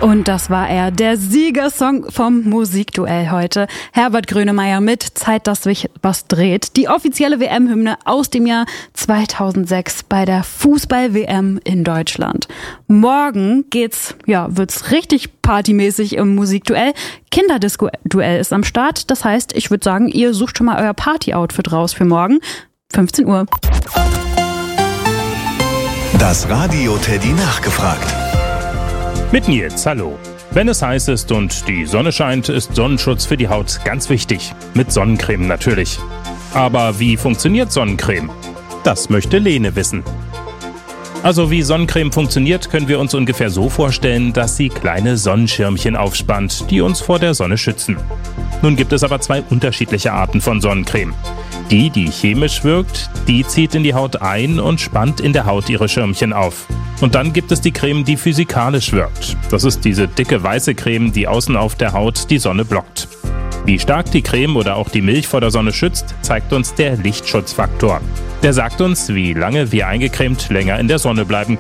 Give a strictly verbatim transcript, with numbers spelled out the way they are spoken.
Und das war er, der Siegersong vom Musikduell heute. Herbert Grönemeyer mit Zeit, dass sich was dreht. Die offizielle W M-Hymne aus dem Jahr zweitausendsechs bei der Fußball-W M in Deutschland. Morgen geht's, ja, wird's richtig partymäßig im Musikduell. Kinderdisco-Duell ist am Start. Das heißt, ich würde sagen, ihr sucht schon mal euer Party-Outfit raus für morgen. fünfzehn Uhr. Das Radio Teddy nachgefragt. Mit Nils, hallo. Wenn es heiß ist und die Sonne scheint, ist Sonnenschutz für die Haut ganz wichtig. Mit Sonnencreme natürlich. Aber wie funktioniert Sonnencreme? Das möchte Lene wissen. Also wie Sonnencreme funktioniert, können wir uns ungefähr so vorstellen, dass sie kleine Sonnenschirmchen aufspannt, die uns vor der Sonne schützen. Nun gibt es aber zwei unterschiedliche Arten von Sonnencreme. Die, die chemisch wirkt, die zieht in die Haut ein und spannt in der Haut ihre Schirmchen auf. Und dann gibt es die Creme, die physikalisch wirkt. Das ist diese dicke weiße Creme, die außen auf der Haut die Sonne blockt. Wie stark die Creme oder auch die Milch vor der Sonne schützt, zeigt uns der Lichtschutzfaktor. Der sagt uns, wie lange wir eingecremt länger in der Sonne bleiben